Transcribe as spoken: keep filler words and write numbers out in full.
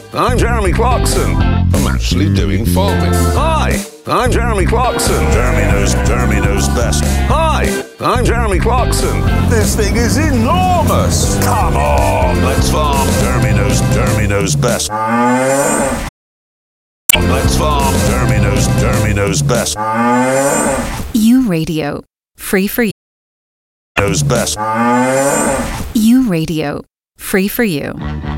I'm Jeremy Clarkson. I'm actually doing farming. Hi, I'm Jeremy Clarkson. Jeremy knows, Jeremy knows best. Hi, I'm Jeremy Clarkson. This thing is enormous. Come on, let's farm. Jeremy knows, Jeremy knows best. Let's farm. Jeremy knows, Jeremy knows best. U Radio, free for you. Knows best. U Radio, free for you.